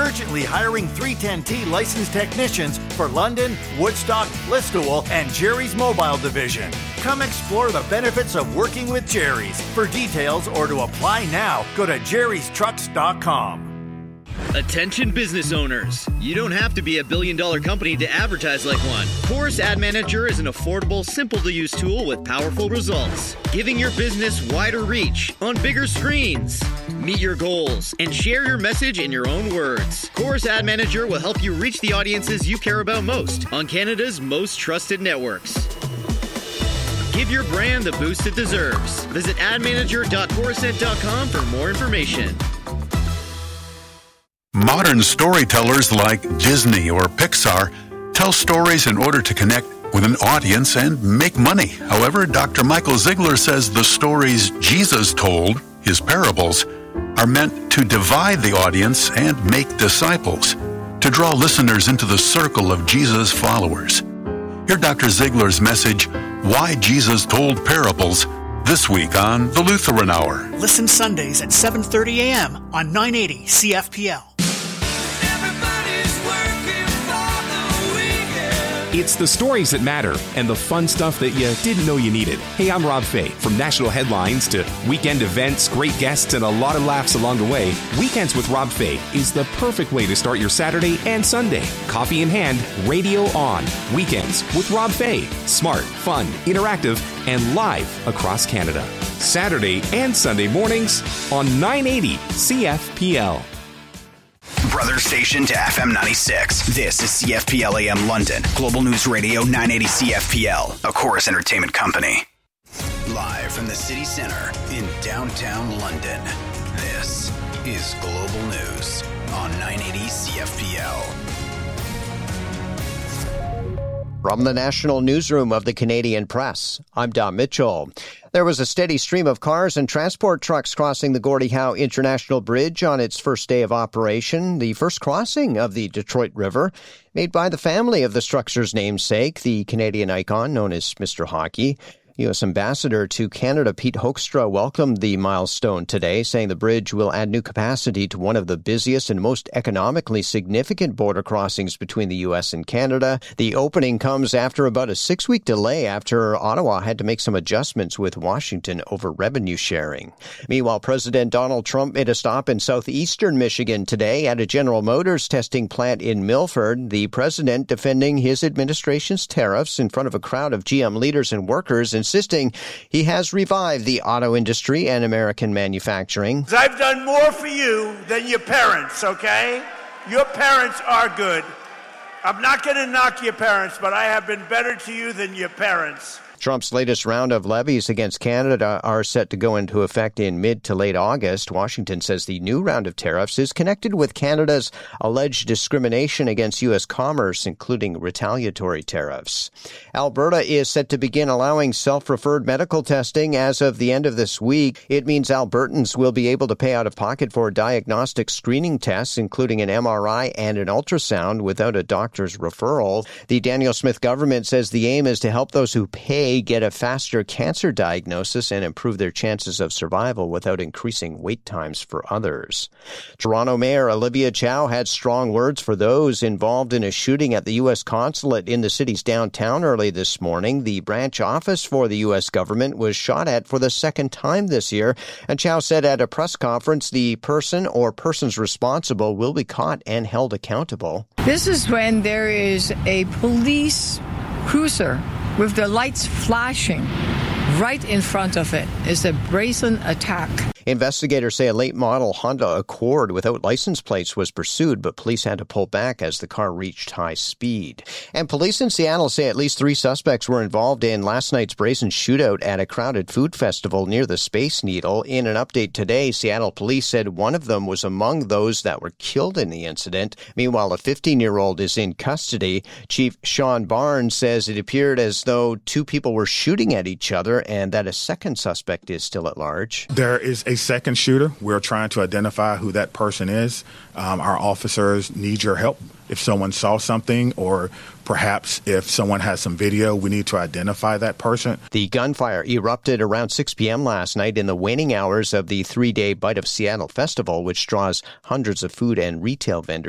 urgently hiring 310T licensed technicians for London, Woodstock, Listowel, and Jerry's Mobile Division. Come explore the benefits of working with Jerry's. For details or to apply now, go to jerrystrucks.com. Attention business owners. You don't have to be a billion-dollar company to advertise like one. Chorus Ad Manager is an affordable, simple-to-use tool with powerful results, giving your business wider reach on bigger screens. Meet your goals and share your message in your own words. Chorus Ad Manager will help you reach the audiences you care about most on Canada's most trusted networks. Give your brand the boost it deserves. Visit admanager.chorused.com for more information. Modern storytellers like Disney or Pixar tell stories in order to connect with an audience and make money. However, Dr. Michael Ziegler says the stories Jesus told, his parables, are meant to divide the audience and make disciples, to draw listeners into the circle of Jesus' followers. Hear Dr. Ziegler's message, Why Jesus Told Parables, this week on The Lutheran Hour. Listen Sundays at 7:30 a.m. on 980 CFPL. It's the stories that matter and the fun stuff that you didn't know you needed. Hey, I'm Rob Fay. From national headlines to weekend events, great guests, and a lot of laughs along the way, Weekends with Rob Fay is the perfect way to start your Saturday and Sunday. Coffee in hand, radio on. Weekends with Rob Fay. Smart, fun, interactive, and live across Canada. Saturday and Sunday mornings on 980 CFPL. Brother station to FM 96. This is CFPL AM London. Global News Radio 980 CFPL, a Chorus Entertainment company. Live from the city center in downtown London. This is Global News on 980 CFPL. From the National Newsroom of the Canadian Press, I'm Don Mitchell. There was a steady stream of cars and transport trucks crossing the Gordie Howe International Bridge on its first day of operation, the first crossing of the Detroit River, made by the family of the structure's namesake, the Canadian icon known as Mr. Hockey. U.S. Ambassador to Canada Pete Hoekstra welcomed the milestone today, saying the bridge will add new capacity to one of the busiest and most economically significant border crossings between the U.S. and Canada. The opening comes after about a 6-week delay after Ottawa had to make some adjustments with Washington over revenue sharing. Meanwhile, President Donald Trump made a stop in southeastern Michigan today at a General Motors testing plant in Milford. The president defending his administration's tariffs in front of a crowd of GM leaders and workers, insisting he has revived the auto industry and American manufacturing. I've done more for you than your parents, okay? Your parents are good. I'm not going to knock your parents, but I have been better to you than your parents. Trump's latest round of levies against Canada are set to go into effect in mid to late August. Washington says the new round of tariffs is connected with Canada's alleged discrimination against U.S. commerce, including retaliatory tariffs. Alberta is set to begin allowing self-referred medical testing as of the end of this week. It means Albertans will be able to pay out of pocket for diagnostic screening tests, including an MRI and an ultrasound, without a doctor's referral. The Daniel Smith government says the aim is to help those who pay get a faster cancer diagnosis and improve their chances of survival without increasing wait times for others. Toronto Mayor Olivia Chow had strong words for those involved in a shooting at the U.S. consulate in the city's downtown early this morning. The branch office for the U.S. government was shot at for the second time this year, and Chow said at a press conference the person or persons responsible will be caught and held accountable. This is when there is a police cruiser with the lights flashing right in front of it. It's a brazen attack. Investigators say a late-model Honda Accord without license plates was pursued, but police had to pull back as the car reached high speed. And police in Seattle say at least 3 suspects were involved in last night's brazen shootout at a crowded food festival near the Space Needle. In an update today, Seattle police said one of them was among those that were killed in the incident. Meanwhile, a 15-year-old is in custody. Chief Sean Barnes says it appeared as though 2 people were shooting at each other and that a second suspect is still at large. There is a second shooter. We're trying to identify who that person is. Our officers need your help. If someone saw something or perhaps if someone has some video, we need to identify that person. The gunfire erupted around 6 p.m. last night in the waning hours of the 3-day Bite of Seattle festival, which draws hundreds of food and retail vendors